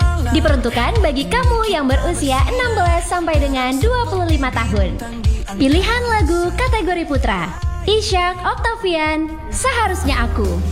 Diperuntukkan bagi kamu yang berusia 16 sampai dengan 25 tahun. Pilihan lagu kategori putra, Ishak Octavian, Seharusnya Aku.